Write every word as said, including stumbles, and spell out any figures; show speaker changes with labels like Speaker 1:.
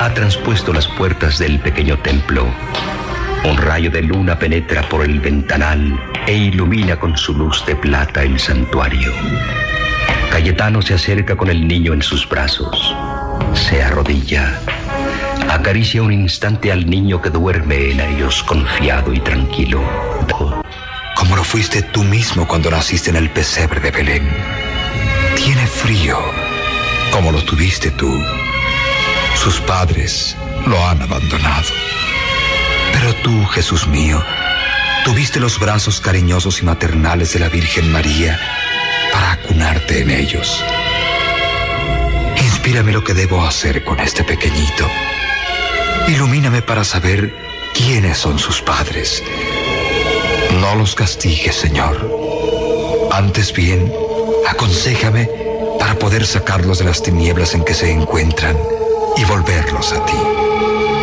Speaker 1: ha transpuesto las puertas del pequeño templo. Un rayo de luna penetra por el ventanal e ilumina con su luz de plata el santuario. Cayetano se acerca con el niño en sus brazos. Se arrodilla. Acaricia un instante al niño que duerme en ellos confiado y tranquilo.
Speaker 2: Como lo fuiste tú mismo cuando naciste en el pesebre de Belén. Tiene frío, como lo tuviste tú. Sus padres lo han abandonado. Pero tú, Jesús mío, tuviste los brazos cariñosos y maternales de la Virgen María para acunarte en ellos. Inspírame lo que debo hacer con este pequeñito. Ilumíname para saber quiénes son sus padres. No los castigues, Señor. Antes bien, aconséjame para poder sacarlos de las tinieblas en que se encuentran y volverlos a ti.